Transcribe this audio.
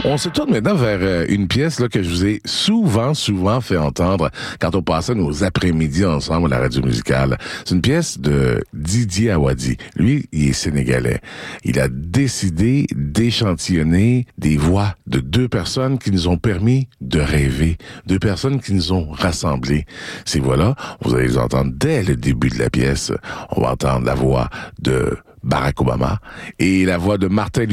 On se tourne maintenant vers une pièce là que je vous ai souvent fait entendre quand on passait nos après-midi ensemble à la radio musicale. C'est une pièce de Didier Awadi. Lui, il est sénégalais. Il a décidé d'échantillonner des voix de deux personnes qui nous ont permis de rêver, deux personnes qui nous ont rassemblés. Ces voix-là, vous allez les entendre dès le début de la pièce. On va entendre la voix de Barack Obama et la voix de Martin